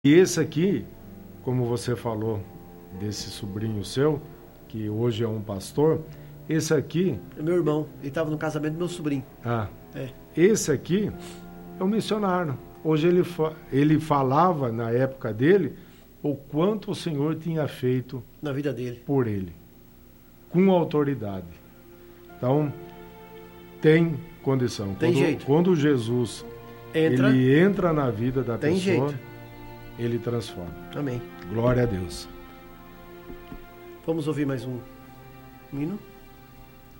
E esse aqui, como você falou desse sobrinho seu, que hoje é um pastor, esse aqui... É meu irmão, ele estava no casamento do meu sobrinho. Esse aqui é um missionário. Hoje ele falava, na época dele, o quanto o Senhor tinha feito na vida dele, por ele, com autoridade. Então, tem condição. Tem jeito. Quando Jesus ele entra na vida da pessoa, jeito. Ele transforma. Amém. Glória a Deus. Vamos ouvir mais um hino?